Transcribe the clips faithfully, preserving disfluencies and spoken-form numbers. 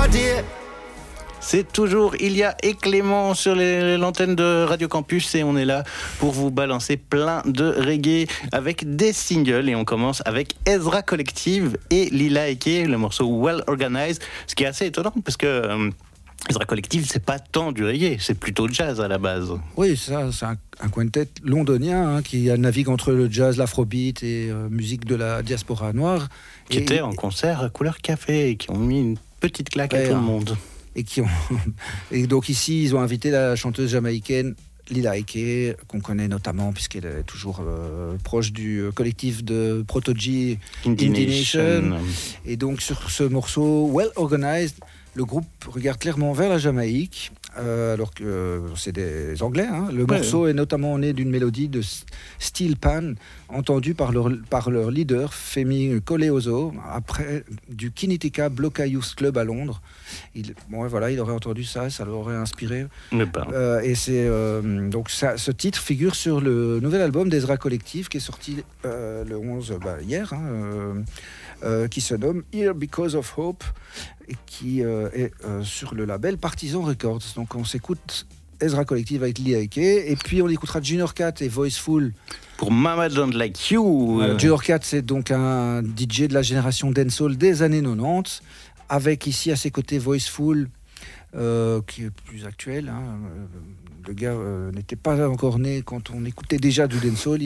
idea. C'est toujours Ilia et Clément sur les, l'antenne de Radio Campus et on est là pour vous balancer plein de reggae avec des singles et on commence avec Ezra Collective et Lila Eke, le morceau Well Organized, ce qui est assez étonnant parce que euh, Ezra Collective c'est pas tant du reggae, c'est plutôt jazz à la base. Oui, ça, c'est un, un quintet londonien hein, qui navigue entre le jazz, l'afrobeat et euh, musique de la diaspora noire. Qui et, était en concert à couleur café et qui ont mis une petite claque à tout le monde. Et, qui ont et donc ici, ils ont invité la chanteuse jamaïcaine Lila Eke, qu'on connaît notamment puisqu'elle est toujours euh, proche du collectif de Proto-G Indie Nation. Et donc sur ce morceau Well Organized, le groupe regarde clairement vers la Jamaïque, euh, alors que euh, c'est des Anglais. Hein. Le ouais, morceau ouais. est notamment né d'une mélodie de Steel Pan, entendue par leur, par leur leader, Femi Koleoso, après du Kinitika Bloka Youth Club à Londres. Il, bon, voilà, il aurait entendu ça, ça l'aurait inspiré. Euh, et c'est, euh, donc ça, ce titre figure sur le nouvel album d'Ezra Collective, qui est sorti euh, le onze, bah, hier, hein, euh, euh, qui se nomme Here Because of Hope, et qui euh, est euh, sur le label Partisan Records. Donc on s'écoute Ezra Collective avec Lee Ike, et puis on écoutera Junior Cat et Voiceful pour Mama Don't Like You. Voilà, Junior Cat, c'est donc un D J de la génération dancehall des années quatre-vingt-dix, avec ici à ses côtés Voiceful, euh, qui est plus actuel. Hein. Le gars euh, n'était pas encore né quand on écoutait déjà du dancehall.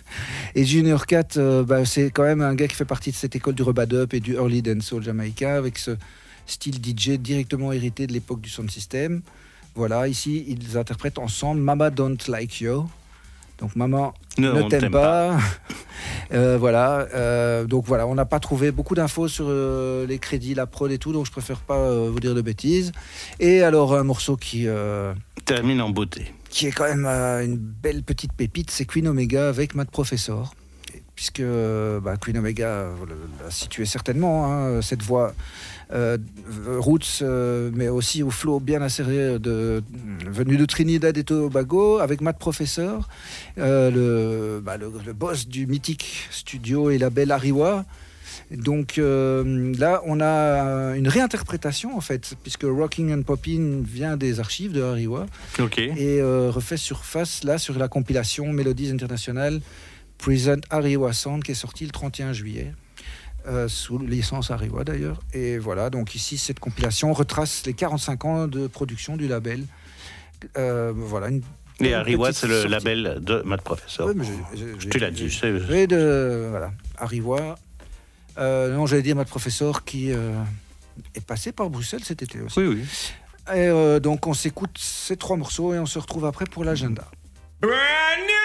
Et Junior Cat, euh, bah, c'est quand même un gars qui fait partie de cette école du rub-a-dub et du early dancehall jamaïcain, avec ce style D J directement hérité de l'époque du sound system. Voilà, ici, ils interprètent ensemble Mama Don't Like You. Donc, Maman non, ne t'aime pas. pas. euh, voilà. Euh, donc, voilà, on n'a pas trouvé beaucoup d'infos sur euh, les crédits, la prod et tout, donc je préfère pas euh, vous dire de bêtises. Et alors, un morceau qui... Euh, termine en beauté. Qui est quand même euh, une belle petite pépite, c'est Queen Omega avec Matt Professor. Puisque euh, bah, Queen Omega, vous la situez certainement, hein, cette voix euh, roots, euh, mais aussi au flow bien acéré de, venu de Trinidad et Tobago, avec Matt Professor, euh, le, bah, le, le boss du mythique studio et label Ariwa. Donc euh, là, on a une réinterprétation en fait, puisque Rocking and Poppin' vient des archives de Ariwa, okay. et euh, refait surface là sur la compilation Mélodies Internationales Present Ariwa Sound, qui est sorti le trente et un juillet, euh, sous licence Ariwa d'ailleurs. Et voilà, donc ici, cette compilation retrace les quarante-cinq ans de production du label. Euh, voilà, une Et Ariwa, c'est le sortie. label de Matt Professor. Oui, mais j'ai, j'ai, je te l'ai dit. Je sais. Et de, voilà, Ariwa. Euh, non, j'allais dire Matt Professor qui euh, est passé par Bruxelles cet été aussi. Oui, oui. Et euh, donc, on s'écoute ces trois morceaux et on se retrouve après pour l'agenda. Brand new!